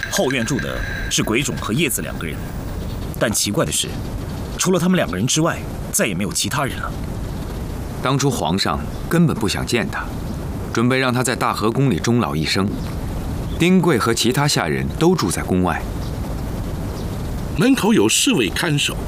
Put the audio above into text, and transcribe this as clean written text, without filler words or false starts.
后院住的是鬼冢和叶子2个人，但奇怪的是，除了他们2个人之外，再也没有其他人了。 当初皇上根本不想见他，准备让他在大和宫里终老一生。丁贵和其他下人都住在宫外， 门口有侍卫看守，